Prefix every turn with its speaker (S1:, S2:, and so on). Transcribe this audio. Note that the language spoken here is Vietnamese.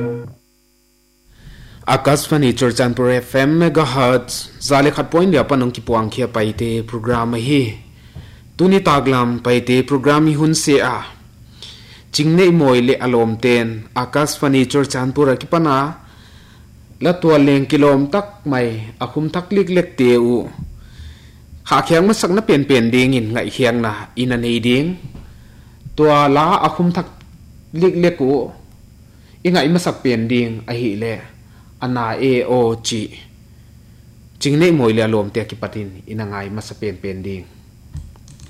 S1: Akasvani Churchanpur FM megahertz zale khat point ya panong ki puang khia paite program hi tuni taglam paite program hi hun se a chingne moi le alom ten Akasvani Churchanpur ki pana la to leng kilom tak mai akhum thak lik lek te u kha khyang ma sak na pen pen ding in ngai khyang na ina nei ding to la akhum thak lik lek u ingai ma sak pen ding a hi le ana e o chi chingne moi le alom te ki patin ina ngai ma sa pen pen ding